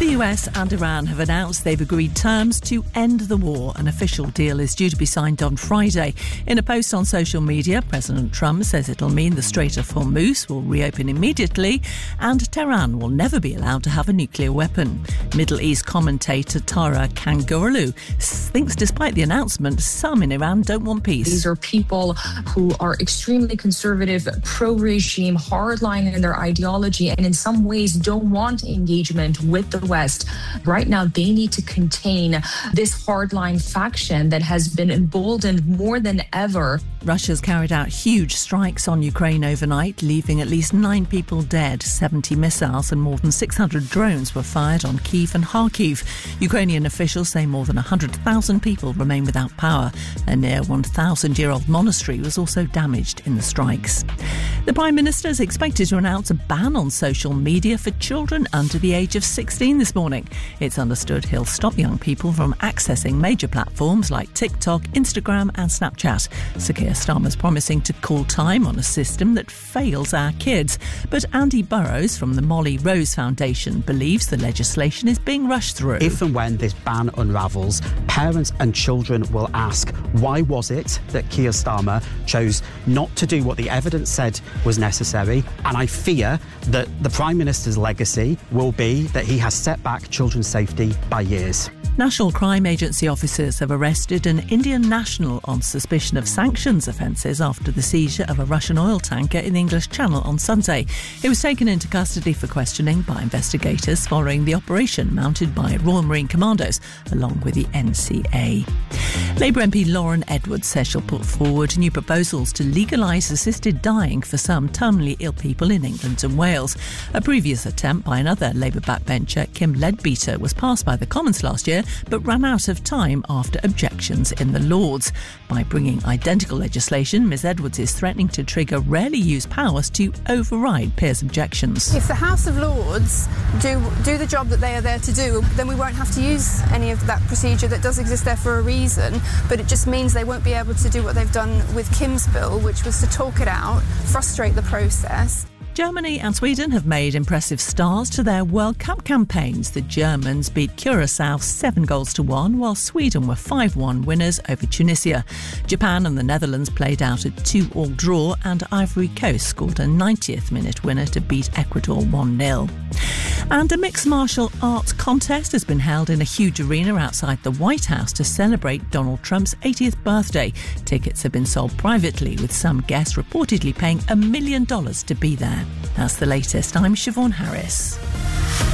The US and Iran have announced they've agreed terms to end the war. An official deal is due to be signed on Friday. In a post on social media, President Trump says it'll mean the Strait of Hormuz will reopen immediately and Tehran will never be allowed to have a nuclear weapon. Middle East commentator Tara Kangurlu thinks despite the announcement, some in Iran don't want peace. These are people who are extremely conservative, pro-regime, hardline in their ideology, and in some ways don't want engagement with the West. Right now, they need to contain this hardline faction that has been emboldened more than ever. Russia's carried out huge strikes on Ukraine overnight, leaving at least 9 people dead. 70 missiles and more than 600 drones were fired on Kyiv and Kharkiv. Ukrainian officials say more than 100,000 people remain without power. A near 1,000-year-old monastery was also damaged in the strikes. The Prime Minister is expected to announce a ban on social media for children under the age of 16 this morning. It's understood he'll stop young people from accessing major platforms like TikTok, Instagram and Snapchat. Sir Keir Starmer's promising to call time on a system that fails our kids. But Andy Burrows from the Molly Rose Foundation believes the legislation is being rushed through. If and when this ban unravels, parents and children will ask, why was it that Keir Starmer chose not to do what the evidence said was necessary? And I fear that the Prime Minister's legacy will be that he has set back children's safety by years. National Crime Agency officers have arrested an Indian national on suspicion of sanctions offences after the seizure of a Russian oil tanker in the English Channel on Sunday. It was taken into custody for questioning by investigators following the operation mounted by Royal Marine Commandos along with the NCA. Labour MP Lauren Edwards says she'll put forward new proposals to legalise assisted dying for some terminally ill people in England and Wales. A previous attempt by another Labour backbencher, Kim Leadbeater, was passed by the Commons last year but ran out of time after objections in the Lords. By bringing identical legislation, Ms Edwards is threatening to trigger rarely used powers to override peers' objections. If the House of Lords do the job that they are there to do, then we won't have to use any of that procedure that does exist there for a reason, but it just means they won't be able to do what they've done with Kim's bill, which was to talk it out, frustrate the process. Germany and Sweden have made impressive starts to their World Cup campaigns. The Germans beat Curaçao 7-1, while Sweden were 5-1 winners over Tunisia. Japan and the Netherlands played out a 2-2 draw, and Ivory Coast scored a 90th minute winner to beat Ecuador 1-0. And a mixed martial arts contest has been held in a huge arena outside the White House to celebrate Donald Trump's 80th birthday. Tickets have been sold privately, with some guests reportedly paying $1 million to be there. That's the latest. I'm Siobhan Harris.